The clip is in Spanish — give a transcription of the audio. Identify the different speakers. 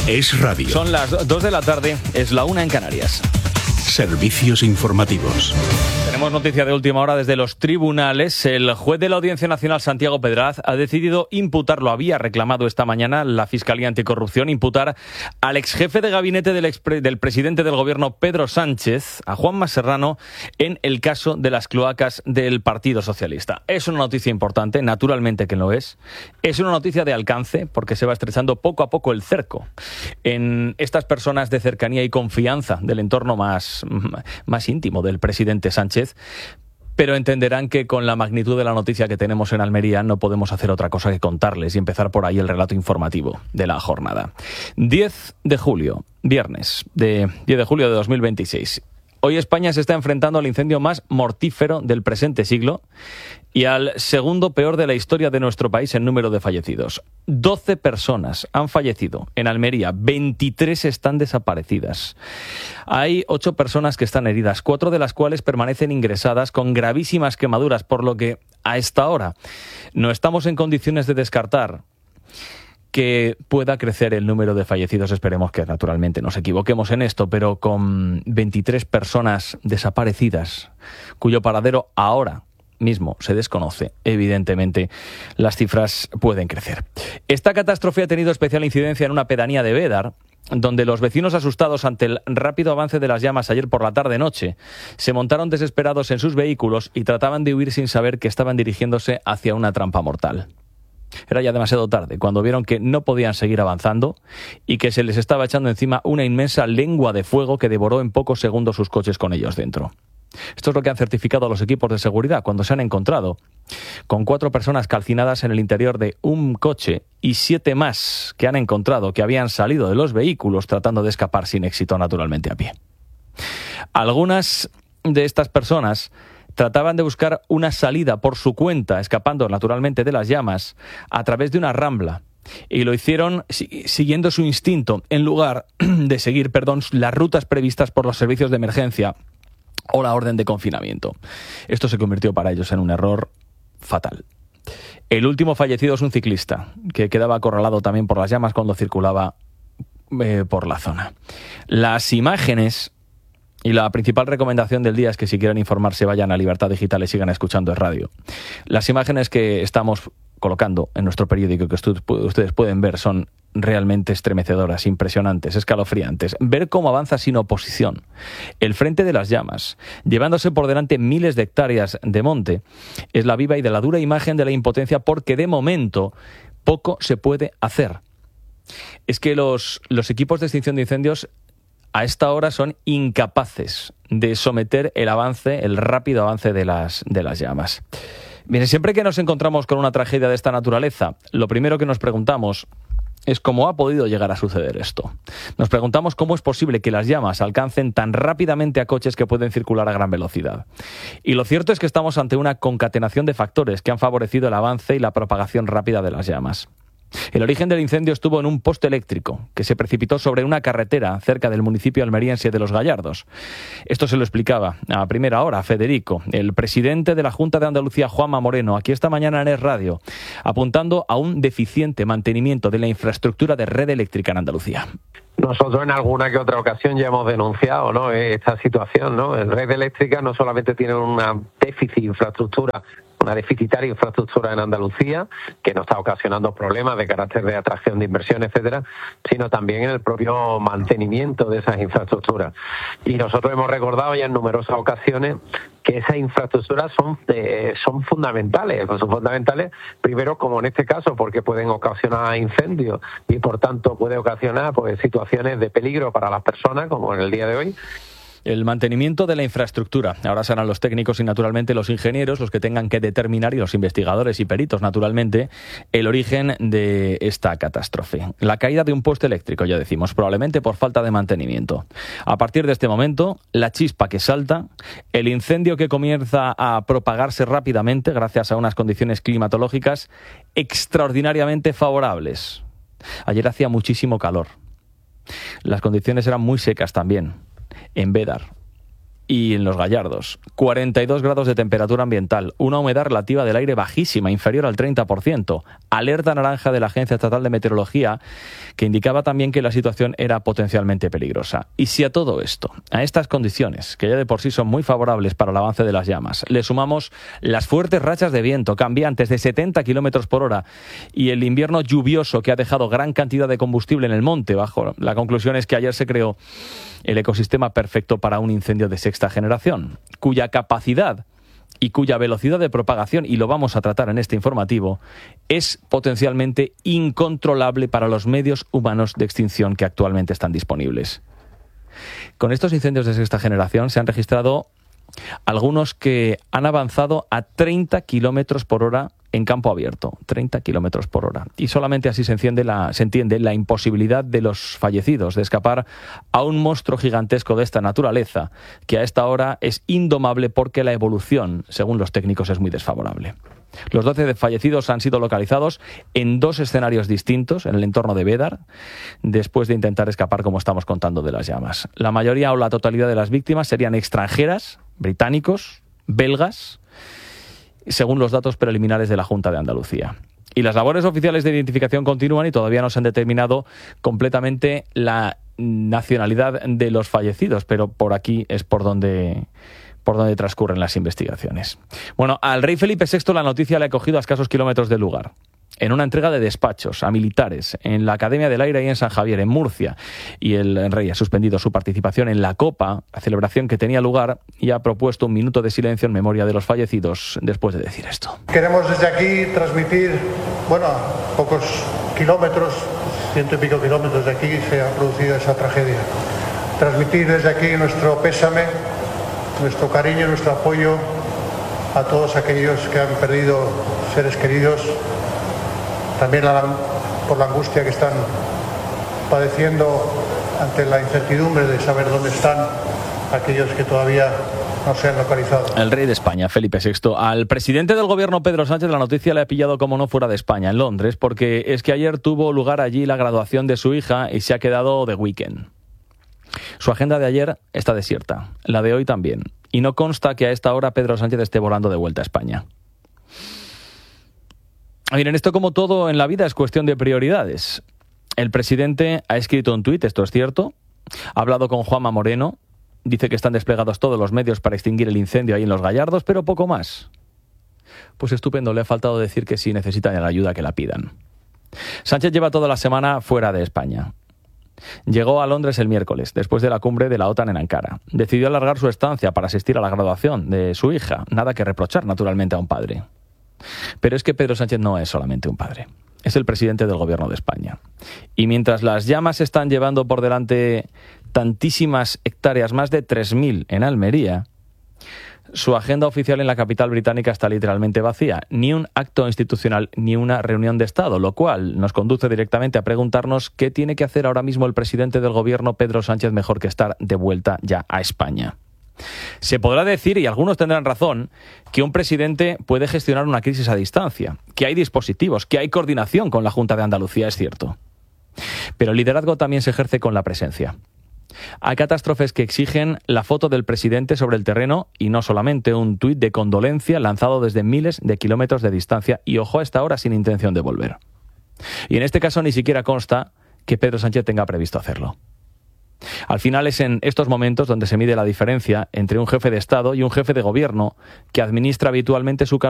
Speaker 1: Es radio.
Speaker 2: Son las 2 de la tarde, es la 1 en Canarias.
Speaker 1: Servicios informativos.
Speaker 2: Tenemos noticia de última hora desde los tribunales. El juez de la Audiencia Nacional, Santiago Pedraz, ha decidido imputar, lo había reclamado esta mañana la Fiscalía Anticorrupción, imputar al exjefe de gabinete del presidente del gobierno, Pedro Sánchez, a Juanma Serrano, en el caso de las cloacas del Partido Socialista. Es una noticia importante, naturalmente que lo es. Es una noticia de alcance, porque se va estrechando poco a poco el cerco en estas personas de cercanía y confianza del entorno más íntimo del presidente Sánchez. Pero entenderán que con la magnitud de la noticia que tenemos en Almería no podemos hacer otra cosa que contarles y empezar por ahí el relato informativo de la jornada. 10 de julio, viernes, 10 de julio de 2026. Hoy España se está enfrentando al incendio más mortífero del presente siglo y al segundo peor de la historia de nuestro país en número de fallecidos. 12 personas han fallecido en Almería, 23 están desaparecidas. Hay 8 personas que están heridas, 4 de las cuales permanecen ingresadas con gravísimas quemaduras, por lo que a esta hora no estamos en condiciones de descartar que pueda crecer el número de fallecidos. Esperemos que naturalmente nos equivoquemos en esto, pero con 23 personas desaparecidas, cuyo paradero ahora mismo se desconoce, evidentemente las cifras pueden crecer. Esta catástrofe ha tenido especial incidencia en una pedanía de Bédar, donde los vecinos, asustados ante el rápido avance de las llamas ayer por la tarde-noche, se montaron desesperados en sus vehículos y trataban de huir sin saber que estaban dirigiéndose hacia una trampa mortal. Era ya demasiado tarde cuando vieron que no podían seguir avanzando y que se les estaba echando encima una inmensa lengua de fuego que devoró en pocos segundos sus coches con ellos dentro. Esto es lo que han certificado los equipos de seguridad cuando se han encontrado con 4 personas calcinadas en el interior de un coche y 7 más que han encontrado que habían salido de los vehículos tratando de escapar sin éxito, naturalmente a pie. Algunas de estas personas trataban de buscar una salida por su cuenta, escapando naturalmente de las llamas, a través de una rambla. Y lo hicieron siguiendo su instinto, en lugar de seguir, las rutas previstas por los servicios de emergencia o la orden de confinamiento. Esto se convirtió para ellos en un error fatal. El último fallecido es un ciclista, que quedaba acorralado también por las llamas cuando circulaba por la zona. Las imágenes y la principal recomendación del día es que si quieren informarse vayan a Libertad Digital y sigan escuchando el radio. Las imágenes que estamos colocando en nuestro periódico que ustedes pueden ver son realmente estremecedoras, impresionantes, escalofriantes. Ver cómo avanza sin oposición el frente de las llamas, llevándose por delante miles de hectáreas de monte, es la viva y de la dura imagen de la impotencia, porque de momento poco se puede hacer. Es que los equipos de extinción de incendios a esta hora son incapaces de someter el rápido avance de las llamas. Bien, siempre que nos encontramos con una tragedia de esta naturaleza, lo primero que nos preguntamos es cómo ha podido llegar a suceder esto. Nos preguntamos cómo es posible que las llamas alcancen tan rápidamente a coches que pueden circular a gran velocidad. Y lo cierto es que estamos ante una concatenación de factores que han favorecido el avance y la propagación rápida de las llamas. El origen del incendio estuvo en un poste eléctrico que se precipitó sobre una carretera cerca del municipio almeriense de Los Gallardos. Esto se lo explicaba a primera hora Federico, el presidente de la Junta de Andalucía, Juanma Moreno, aquí esta mañana en Es Radio, apuntando a un deficiente mantenimiento de la infraestructura de red eléctrica en Andalucía.
Speaker 3: Nosotros en alguna que otra ocasión ya hemos denunciado, ¿no?, esta situación, ¿no? La red eléctrica no solamente tiene una deficitaria infraestructura en Andalucía, que nos está ocasionando problemas de carácter de atracción de inversión, etcétera, sino también en el propio mantenimiento de esas infraestructuras. Y nosotros hemos recordado ya en numerosas ocasiones que esas infraestructuras son fundamentales. Son fundamentales, primero, como en este caso, porque pueden ocasionar incendios y, por tanto, puede ocasionar situaciones de peligro para las personas, como en el día de hoy.
Speaker 2: El mantenimiento de la infraestructura. Ahora serán los técnicos y, naturalmente, los ingenieros los que tengan que determinar, y los investigadores y peritos, naturalmente, el origen de esta catástrofe. La caída de un poste eléctrico, ya decimos, probablemente por falta de mantenimiento. A partir de este momento, la chispa que salta, el incendio que comienza a propagarse rápidamente gracias a unas condiciones climatológicas extraordinariamente favorables. Ayer hacía muchísimo calor. Las condiciones eran muy secas también. En Bédar, Y en los Gallardos, 42 grados de temperatura ambiental, una humedad relativa del aire bajísima, inferior al 30%, alerta naranja de la Agencia Estatal de Meteorología, que indicaba también que la situación era potencialmente peligrosa. Y si a todo esto, a estas condiciones, que ya de por sí son muy favorables para el avance de las llamas, le sumamos las fuertes rachas de viento cambiantes de 70 kilómetros por hora y el invierno lluvioso que ha dejado gran cantidad de combustible en el monte bajo, la conclusión es que ayer se creó el ecosistema perfecto para un incendio de sexta generación, cuya capacidad y cuya velocidad de propagación, y lo vamos a tratar en este informativo, es potencialmente incontrolable para los medios humanos de extinción que actualmente están disponibles. Con estos incendios de sexta generación se han registrado algunos que han avanzado a 30 kilómetros por hora en campo abierto, 30 kilómetros por hora. Y solamente así se entiende la imposibilidad de los fallecidos de escapar a un monstruo gigantesco de esta naturaleza, que a esta hora es indomable porque la evolución, según los técnicos, es muy desfavorable. Los 12 fallecidos han sido localizados en 2 escenarios distintos en el entorno de Bédar, después de intentar escapar, como estamos contando, de las llamas. La mayoría o la totalidad de las víctimas serían extranjeras, británicos, belgas, según los datos preliminares de la Junta de Andalucía. Y las labores oficiales de identificación continúan y todavía no se han determinado completamente la nacionalidad de los fallecidos, pero por aquí es por donde transcurren las investigaciones. Bueno, al rey Felipe VI la noticia le ha cogido a escasos kilómetros del lugar, en una entrega de despachos a militares en la Academia del Aire y en San Javier, en Murcia. Y el rey ha suspendido su participación en la Copa, la celebración que tenía lugar, y ha propuesto un minuto de silencio en memoria de los fallecidos después de decir esto.
Speaker 4: Queremos desde aquí transmitir, a pocos kilómetros, 100 y pico kilómetros de aquí se ha producido esa tragedia. Transmitir desde aquí nuestro pésame, nuestro cariño, nuestro apoyo a todos aquellos que han perdido seres queridos, también por la angustia que están padeciendo ante la incertidumbre de saber dónde están aquellos que todavía no se han localizado.
Speaker 2: El rey de España, Felipe VI. Al presidente del gobierno, Pedro Sánchez, la noticia le ha pillado como no fuera de España, en Londres, porque es que ayer tuvo lugar allí la graduación de su hija y se ha quedado de weekend. Su agenda de ayer está desierta, la de hoy también, y no consta que a esta hora Pedro Sánchez esté volando de vuelta a España. Miren, esto como todo en la vida es cuestión de prioridades. El presidente ha escrito un tuit, esto es cierto, ha hablado con Juanma Moreno, dice que están desplegados todos los medios para extinguir el incendio ahí en los Gallardos, pero poco más. Pues estupendo, le ha faltado decir que si necesitan la ayuda que la pidan. Sánchez lleva toda la semana fuera de España. Llegó a Londres el miércoles, después de la cumbre de la OTAN en Ankara. Decidió alargar su estancia para asistir a la graduación de su hija. Nada que reprochar, naturalmente, a un padre. Pero es que Pedro Sánchez no es solamente un padre. Es el presidente del gobierno de España. Y mientras las llamas están llevando por delante tantísimas hectáreas, más de 3.000 en Almería, su agenda oficial en la capital británica está literalmente vacía. Ni un acto institucional, ni una reunión de Estado, lo cual nos conduce directamente a preguntarnos qué tiene que hacer ahora mismo el presidente del gobierno, Pedro Sánchez, mejor que estar de vuelta ya a España. Se podrá decir, y algunos tendrán razón, que un presidente puede gestionar una crisis a distancia, que hay dispositivos, que hay coordinación con la Junta de Andalucía, es cierto. Pero el liderazgo también se ejerce con la presencia. Hay catástrofes que exigen la foto del presidente sobre el terreno y no solamente un tuit de condolencia lanzado desde miles de kilómetros de distancia y, ojo, a esta hora sin intención de volver. Y en este caso ni siquiera consta que Pedro Sánchez tenga previsto hacerlo. Al final es en estos momentos donde se mide la diferencia entre un jefe de Estado y un jefe de gobierno que administra habitualmente su cargo